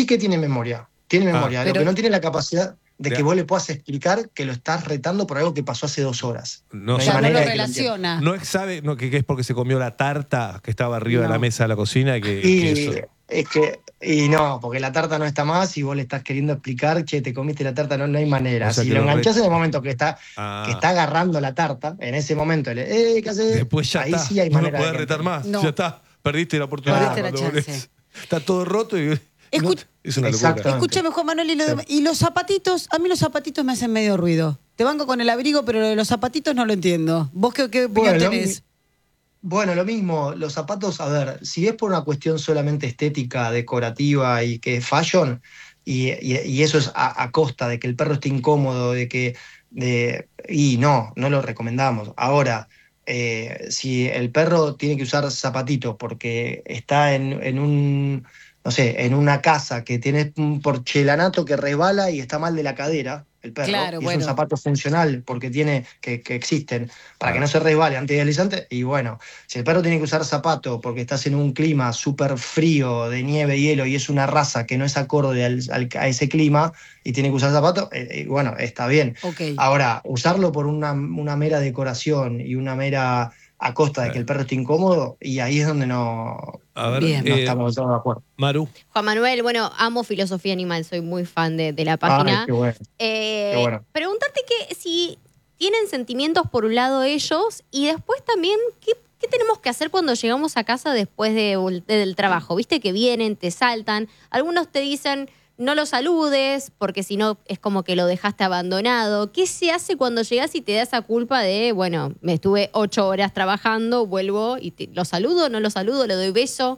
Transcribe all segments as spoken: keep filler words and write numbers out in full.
sí que tiene memoria, tiene memoria. Ah, Lo pero... que no tiene la capacidad de Ya. que vos le puedas explicar que lo estás retando por algo que pasó hace dos horas. No, No hay sabe, manera no de lo que lo entienda. relaciona. No es- sabe no, que, que es porque se comió la tarta que estaba arriba No. de la mesa de la cocina. Que, Y que eso... es que, y no, porque la tarta no está más y vos le estás queriendo explicar, che, te comiste la tarta, no, no hay manera. O sea, Si que lo lo enganchás re... en el momento que está, ah. que está agarrando la tarta, en ese momento, le, eh, ¿qué haces? Después ya Ahí está. sí hay No lo manera de podés que retar entienda. más. No. Ya está. Perdiste la oportunidad. Perdiste la cuando chance. volvés. Está todo roto y... Escu... no, es una locura. Exactamente. Escúchame, Juan Manuel, y, lo Sí. de- y los zapatitos, a mí los zapatitos me hacen medio ruido. Te banco con el abrigo, pero lo de los zapatitos no lo entiendo. ¿Vos qué, qué opinión Bueno, lo, tenés? bueno, lo mismo, los zapatos, a ver, si es por una cuestión solamente estética, decorativa y que es fashion, y, y- y eso es a, a costa de que el perro esté incómodo, de que, de, y no, no lo recomendamos. Ahora, eh, si el perro tiene que usar zapatitos porque está en, en un, no sé, en una casa que tiene un porcelanato que resbala y está mal de la cadera, el perro, Claro, y bueno. es un zapato funcional porque tiene, que, que existen, para que Claro. no se resbale antideslizante, y bueno, si el perro tiene que usar zapato porque estás en un clima súper frío, de nieve, hielo, y es una raza que no es acorde al, al, a ese clima, y tiene que usar zapato, eh, eh, bueno, está bien. Ok. Ahora, usarlo por una, una mera decoración y una mera a costa de que el perro esté incómodo, y ahí es donde no, A ver, Bien. no eh, estamos todos de acuerdo. Maru. Juan Manuel, bueno, amo Filosofía Animal, soy muy fan de, de la Ay, página. qué bueno. Eh, Qué bueno. Preguntarte que si tienen sentimientos por un lado ellos y después también, ¿qué, qué tenemos que hacer cuando llegamos a casa después de, de- del trabajo? Viste que vienen, te saltan, algunos te dicen no lo saludes porque si no es como que lo dejaste abandonado. ¿Qué se hace cuando llegas y te da esa culpa de, bueno, me estuve ocho horas trabajando, vuelvo y te, lo saludo, no lo saludo, le doy beso?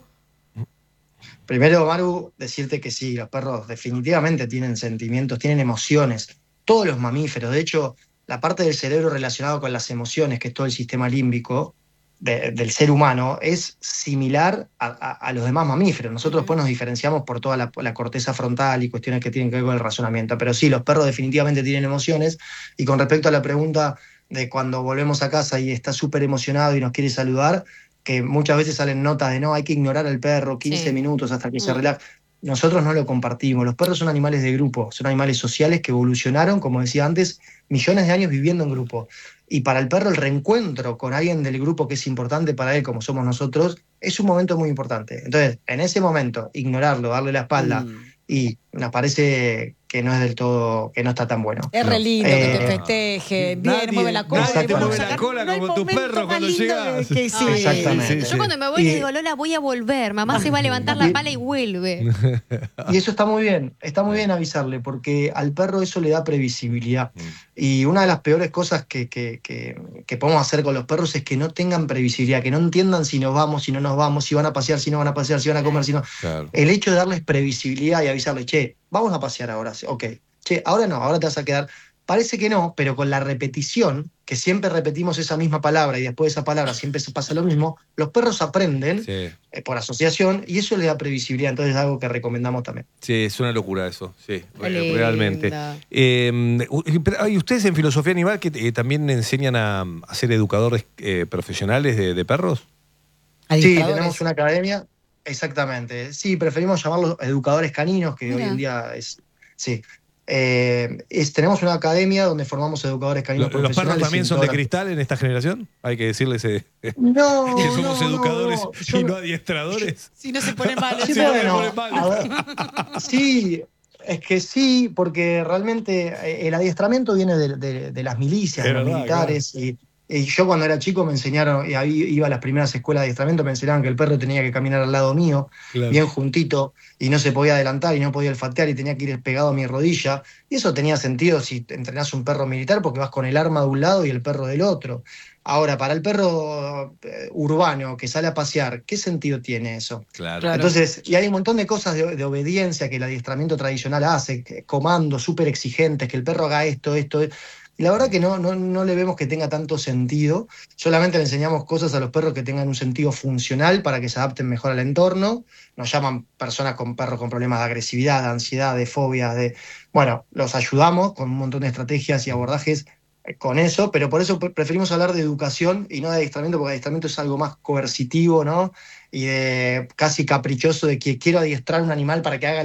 Primero, Maru, decirte que sí, los perros definitivamente tienen sentimientos, tienen emociones. Todos los mamíferos, de hecho, la parte del cerebro relacionada con las emociones, que es todo el sistema límbico de, del ser humano, es similar a, a, a los demás mamíferos. Nosotros después nos diferenciamos por toda la, la corteza frontal y cuestiones que tienen que ver con el razonamiento. Pero sí, los perros definitivamente tienen emociones. Y con respecto a la pregunta de cuando volvemos a casa y está súper emocionado y nos quiere saludar, que muchas veces salen notas de no, hay que ignorar al perro quince Sí. minutos hasta que Mm. se relaje. Nosotros no lo compartimos. Los perros son animales de grupo, son animales sociales que evolucionaron, como decía antes, millones de años viviendo en grupo. Y para el perro el reencuentro con alguien del grupo que es importante para él, como somos nosotros, es un momento muy importante. Entonces, en ese momento, ignorarlo, darle la espalda, Mm. y nos parece que no es del todo, que no está tan bueno. Es re No. lindo que te Eh, festeje, bien, nadie- mueve la cola. nadie te vamos mueve a la sacar- cola no hay como tu momento perro más cuando lindo llegás. que- que sí. Exactamente. Yo cuando me voy Y- le digo, Lola, voy a volver. Mamá se va a levantar la pala y vuelve. Y eso está muy bien, está muy bien avisarle, porque al perro eso le da previsibilidad. Mm. Y una de las peores cosas que, que, que, que podemos hacer con los perros es que no tengan previsibilidad, que no entiendan si nos vamos, si no nos vamos, si van a pasear, si no van a pasear, si van a comer, si no. Claro. El hecho de darles previsibilidad y avisarles, che, vamos a pasear ahora, ok, che, ahora no, ahora te vas a quedar. Parece que no, pero con la repetición, que siempre repetimos esa misma palabra y después de esa palabra siempre se pasa lo mismo, los perros aprenden Sí. eh, por asociación y eso le da previsibilidad, entonces es algo que recomendamos también. Sí, es una locura eso, sí, Qué re- lindo. realmente. Eh, u- pero hay ustedes en Filosofía Animal que eh, también enseñan a, a ser educadores eh, profesionales de, de perros. Sí, Adiestradores. tenemos una academia, exactamente. Sí, preferimos llamarlos educadores caninos, que Mira. hoy en día es. Sí. Eh, es- tenemos una academia donde formamos educadores Lo- caninos ¿Los perros profesionales. también y son de toda la- cristal en esta generación? Hay que decirles eh, No, que somos no, no, educadores no. Yo y no- no adiestradores. Si no se pone mal. Sí, Sí, no me bueno, pone mal. a ver, sí, es que sí, porque realmente eh, el adiestramiento viene de, de- de las milicias, Es de los verdad, militares. Y, y yo cuando era chico me enseñaron, y ahí iba a las primeras escuelas de adiestramiento, me enseñaban que el perro tenía que caminar al lado mío, Claro. bien juntito, y no se podía adelantar y no podía olfatear y tenía que ir pegado a mi rodilla. Y eso tenía sentido si entrenás un perro militar porque vas con el arma de un lado y el perro del otro. Ahora, para el perro eh, urbano que sale a pasear, ¿qué sentido tiene eso? Claro. Claro. Entonces, y hay un montón de cosas de, de obediencia que el adiestramiento tradicional hace, que- comandos súper exigentes, que el perro haga esto, esto. Y la verdad que no, no, no le vemos que tenga tanto sentido. Solamente le enseñamos cosas a los perros que tengan un sentido funcional para que se adapten mejor al entorno. Nos llaman personas con perros con problemas de agresividad, de ansiedad, de fobias, de... Bueno, los ayudamos con un montón de estrategias y abordajes eh, con eso, pero por eso pre- preferimos hablar de educación y no de adiestramiento, porque adiestramiento es algo más coercitivo, ¿no? Y de casi caprichoso de que quiero adiestrar un animal para que haga